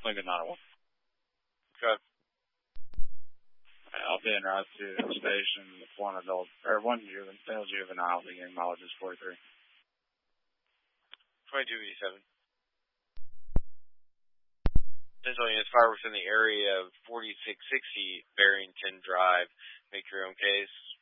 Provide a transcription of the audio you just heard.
Lincoln 901. Okay. I'll be en route to the station with one male juvenile. The game mileage is 43. 2287. Central units fire within the area of 4660 Barrington Drive. Make your own case.